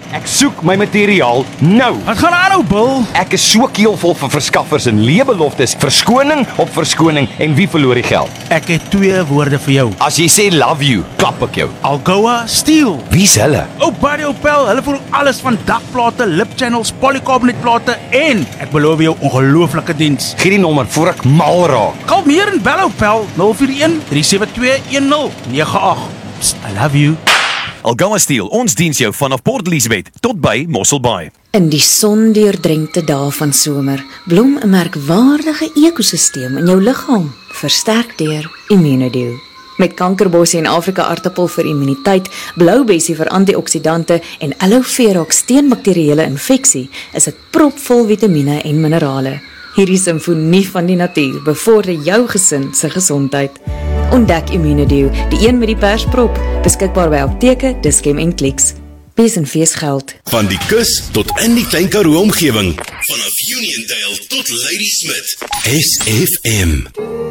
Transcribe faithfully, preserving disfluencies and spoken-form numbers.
Ek soek my materiaal nou. Wat gaan aan nou, Bill? Ek is so keelvol vir verskaffers en leebeloftes, verskoning op verskoning en wie verloor die geld? Ek het twee woorde vir jou. As jy sê love you, klap ek jou. Algoa Steel. Wie's hulle? Oh, Buddy Opel, hulle voel alles van dakplate, lip channels, polycarbonate en ek beloof jou ongelooflike diens. Gee die nommer voor ek mal raak. Kalmeer en bel Opel nul vier een, drie sewe twee, een nul nege agt. Psst, I love you. Algoa Steel, ons diens jou vanaf Port Elizabeth tot by Mossel Bay. In die sondeurdrenkte dae van somer blom 'n merkwaardige ekosisteem in jou liggaam, versterk deur Immunodio. Met kankerbossie en Afrika aartappel vir immuniteit, bloubessie vir antioksidante en aloe vera teen bakterieële infeksie, is dit propvol vitamiene en minerale. Hierdie simfonie van die natuur bevorder jou gesin se gesondheid. Ontdek Immunodio, die een met die persprop, beskikbaar by apteke, Dischem en Clicks. Pees en fees geld. Van die kus tot in die Klein Karoo omgewing. Vanaf Uniondale tot Ladysmith. S F M.